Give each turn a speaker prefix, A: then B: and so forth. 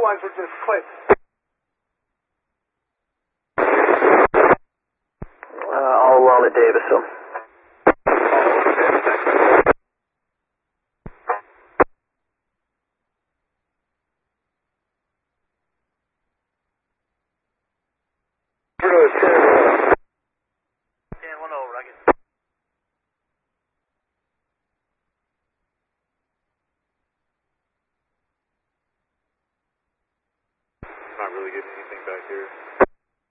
A: ones are just clips.
B: All along at Davison.
C: Stand 1 over, I get.
D: Not really getting anything back here.